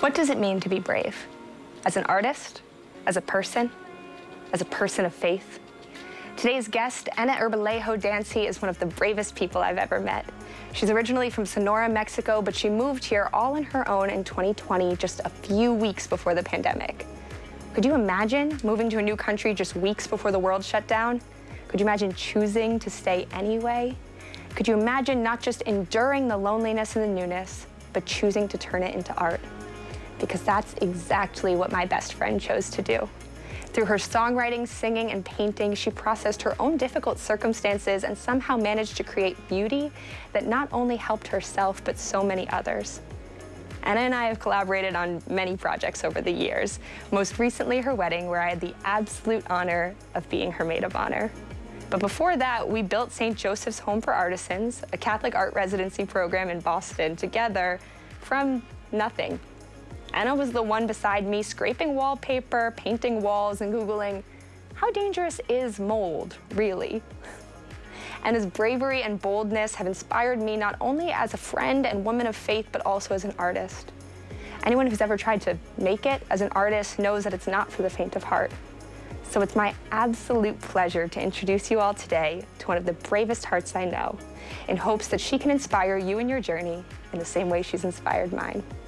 What does it mean to be brave? As an artist, as a person of faith? Today's guest, Ana Herbalejo Dancy, is one of the bravest people I've ever met. She's originally from Sonora, Mexico, but she moved here all on her own in 2020, just a few weeks before the pandemic. Could you imagine moving to a new country just weeks before the world shut down? Could you imagine choosing to stay anyway? Could you imagine not just enduring the loneliness and the newness, but choosing to turn it into art? Because that's exactly what my best friend chose to do. Through her songwriting, singing, and painting, she processed her own difficult circumstances and somehow managed to create beauty that not only helped herself, but so many others. Ana and I have collaborated on many projects over the years, most recently her wedding, where I had the absolute honor of being her maid of honor. But before that, we built St. Joseph's Home for Artisans, a Catholic art residency program in Boston, together from nothing. Ana was the one beside me scraping wallpaper, painting walls, and Googling, how dangerous is mold, really? Ana's bravery and boldness have inspired me not only as a friend and woman of faith, but also as an artist. Anyone who's ever tried to make it as an artist knows that it's not for the faint of heart. So it's my absolute pleasure to introduce you all today to one of the bravest hearts I know, in hopes that she can inspire you in your journey in the same way she's inspired mine.